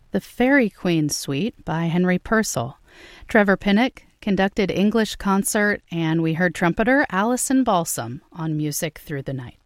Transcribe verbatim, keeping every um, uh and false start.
The Fairy Queen Suite by Henry Purcell. Trevor Pinnock conducted English concert, and we heard trumpeter Alison Balsam on Music Through the Night.